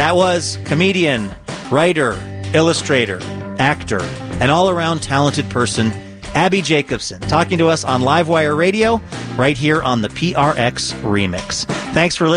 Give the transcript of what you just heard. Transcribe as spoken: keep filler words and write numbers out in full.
That was comedian, writer, illustrator, actor, and all-around talented person, Abby Jacobson, talking to us on Livewire Radio right here on the P R X Remix. Thanks for listening.